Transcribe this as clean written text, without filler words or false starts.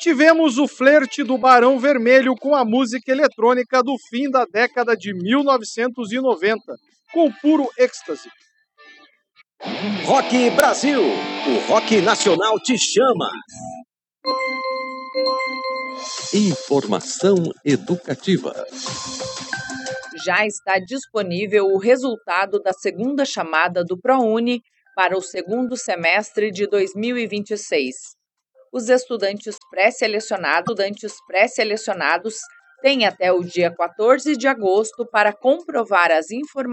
tivemos o flerte do Barão Vermelho com a música eletrônica do fim da década de 1990, com puro êxtase. Rock Brasil, o rock nacional te chama. Informação educativa. Já está disponível o resultado da segunda chamada do ProUni para o segundo semestre de 2026. Os estudantes pré-selecionados têm até o dia 14 de agosto para comprovar as informações